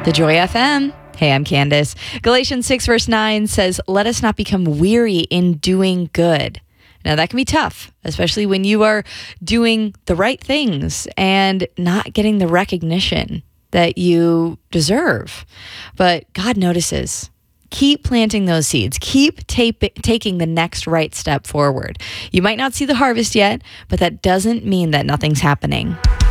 The Joy FM. Hey, I'm Candace. Galatians 6 verse 9 says, let us not become weary in doing good. Now, that can be tough, especially when you are doing the right things and not getting the recognition that you deserve. But God notices. Keep planting those seeds. Keep taking the next right step forward. You might not see the harvest yet, but that doesn't mean that nothing's happening.